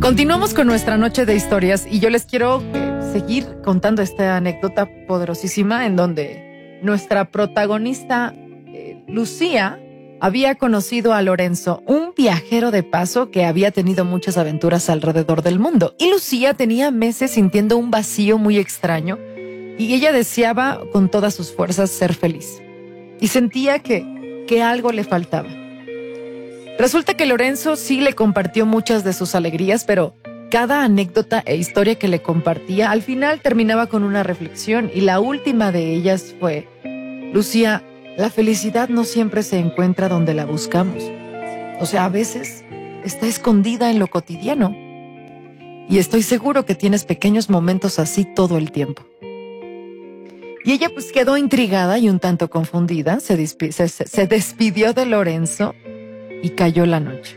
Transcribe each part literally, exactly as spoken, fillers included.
Continuamos con nuestra noche de historias y yo les quiero eh, seguir contando esta anécdota poderosísima en donde nuestra protagonista, eh, Lucía, había conocido a Lorenzo, un viajero de paso que había tenido muchas aventuras alrededor del mundo. Y Lucía tenía meses sintiendo un vacío muy extraño y ella deseaba con todas sus fuerzas ser feliz. Y sentía que, que algo le faltaba. Resulta que Lorenzo sí le compartió muchas de sus alegrías, pero cada anécdota e historia que le compartía al final terminaba con una reflexión y la última de ellas fue: Lucía, la felicidad no siempre se encuentra donde la buscamos. O sea, a veces está escondida en lo cotidiano. Y estoy seguro que tienes pequeños momentos así todo el tiempo. Y ella pues quedó intrigada y un tanto confundida, se, despi- se, se despidió de Lorenzo y cayó la noche.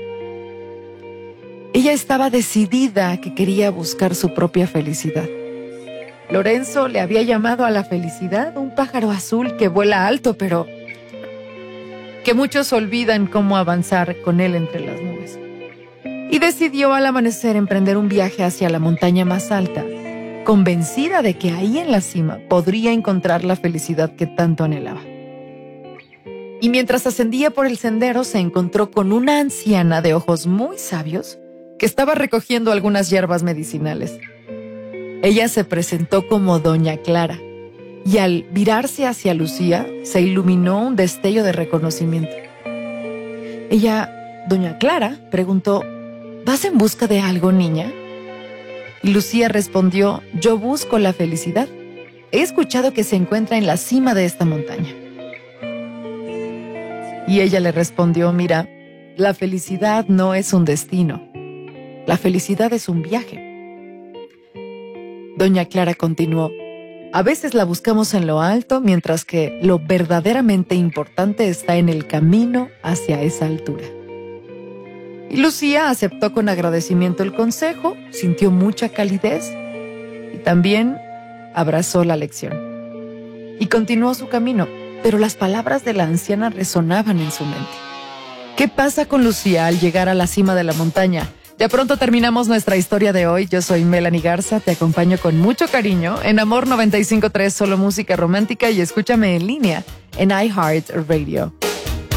Ella estaba decidida a que quería buscar su propia felicidad. Lorenzo le había llamado a la felicidad un pájaro azul que vuela alto, pero que muchos olvidan cómo avanzar con él entre las nubes. Y decidió al amanecer emprender un viaje hacia la montaña más alta, convencida de que ahí en la cima podría encontrar la felicidad que tanto anhelaba. Y mientras ascendía por el sendero se encontró con una anciana de ojos muy sabios que estaba recogiendo algunas hierbas medicinales. Ella se presentó como Doña Clara y al virarse hacia Lucía se iluminó un destello de reconocimiento. Ella, Doña Clara, preguntó: ¿vas en busca de algo, niña? Y Lucía respondió: yo busco la felicidad. He escuchado que se encuentra en la cima de esta montaña. Y ella le respondió: mira, la felicidad no es un destino. La felicidad es un viaje. Doña Clara continuó: a veces la buscamos en lo alto, mientras que lo verdaderamente importante está en el camino hacia esa altura. Y Lucía aceptó con agradecimiento el consejo, sintió mucha calidez y también abrazó la lección. Y continuó su camino, pero las palabras de la anciana resonaban en su mente. ¿Qué pasa con Lucía al llegar a la cima de la montaña? Ya pronto terminamos nuestra historia de hoy. Yo soy Melanie Garza, te acompaño con mucho cariño en Amor noventa y cinco punto tres, solo música romántica, y escúchame en línea en iHeartRadio.